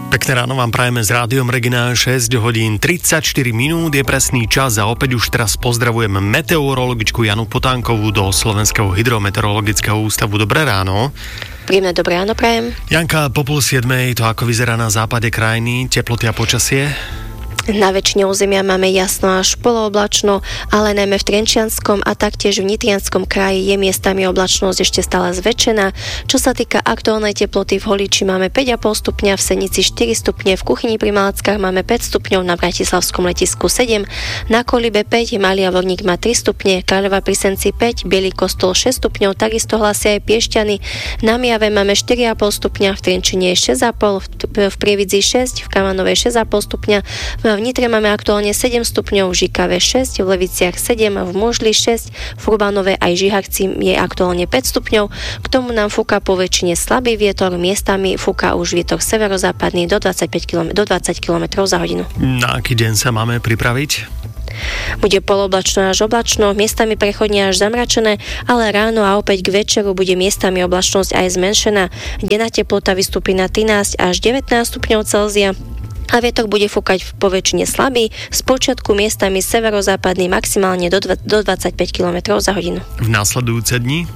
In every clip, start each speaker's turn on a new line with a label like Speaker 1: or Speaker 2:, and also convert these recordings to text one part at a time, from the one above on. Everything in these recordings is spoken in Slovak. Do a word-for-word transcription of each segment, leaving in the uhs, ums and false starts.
Speaker 1: Pekné ráno vám prajeme s Rádiom Regina. Šesť hodín tridsaťštyri minút je presný čas a opäť už teraz pozdravujem meteorologičku Janu Potánkovú do Slovenského hydrometeorologického ústavu. Dobré ráno.
Speaker 2: Príjemné dobré ráno prajem.
Speaker 1: Janka, po pol siedmej to ako vyzerá na západe krajiny, teploty a počasie?
Speaker 2: Na väčšine územia máme jasno až polooblačno, ale najmä v Trenčianskom a taktiež v Nitrianskom kraji je miestami oblačnosť ešte stále zväčšená. Čo sa týka aktuálnej teploty, v Holíči máme päť a pol stupňa, v Senici štyri stupne, v Kuchyni pri Malackách máme päť stupňov, na Bratislavskom letisku sedem, na Kolibe päť, Malý Javorník má tri stupne, Kráľová pri Senci päť, Bielý Kostol šesť stupňov, takisto hlásia aj Piešťany. Na Mijave máme štyri a pol stupňa, v Trenčine je šesť a pol, v Prievidzi šesť, v Kamanovej šesť a pol stupňa, v Nitre máme aktuálne sedem stupňov, v Žikave šesť, v Leviciach sedem, v Možli šesť, v Urbanove aj Žiharci je aktuálne päť stupňov. K tomu nám fúka po väčšine slabý vietor, miestami fúka už vietor severozápadný do dvadsaťpäť kilometrov, do dvadsať kilometrov za hodinu.
Speaker 1: Na aký deň sa máme pripraviť?
Speaker 2: Bude poloblačno až oblačno, miestami prechodne až zamračené, ale ráno a opäť k večeru bude miestami oblačnosť aj zmenšená. Denná teplota vystúpi na trinásť až devätnásť stupňov Celzia. A vietor bude fúkať po väčšine slabý, spočiatku miestami severozápadný maximálne do, dva, do dvadsaťpäť kilometrov za hodinu.
Speaker 1: V následujúce dni?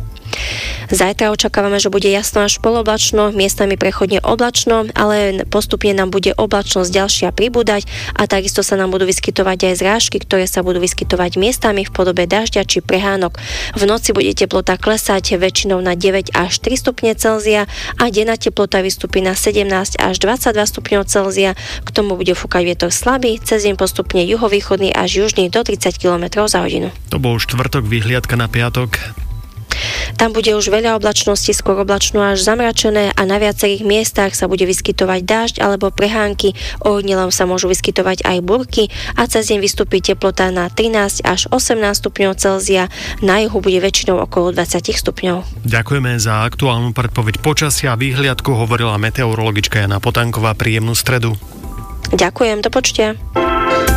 Speaker 2: Zajtra očakávame, že bude jasno až poloblačno, miestami prechodne oblačno, ale postupne nám bude oblačnosť ďalšia pribúdať a takisto sa nám budú vyskytovať aj zrážky, ktoré sa budú vyskytovať miestami v podobe dažďa či prehánok. V noci bude teplota klesať väčšinou na deväť až tri stupne Celzia a denná teplota vystúpi na sedemnásť až dvadsaťdva stupňov Celzia. K tomu bude fúkať vietor slabý, cez deň postupne juhovýchodný až južný do tridsať kilometrov za hodinu.
Speaker 1: To bol štvrtok, vyhliadka na piatok.
Speaker 2: Tam bude už veľa oblačnosti, skôr oblačno až zamračené a na viacerých miestach sa bude vyskytovať dážď alebo prehánky. Ojedinelo sa môžu vyskytovať aj búrky a cez deň vystúpi teplota na trinásť až osemnásť stupňov Celzia. Na juhu bude väčšinou okolo dvadsať stupňov.
Speaker 1: Ďakujeme za aktuálnu predpoveď počasia a výhliadku, hovorila meteorologička Jana Potánková. Príjemnú stredu.
Speaker 2: Ďakujem, do počutia.